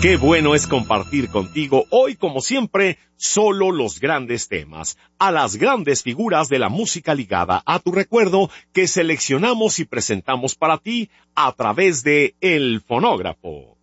Qué bueno es compartir contigo hoy, como siempre, solo los grandes temas, a las grandes figuras de la música ligada a tu recuerdo que seleccionamos y presentamos para ti a través de El Fonógrafo.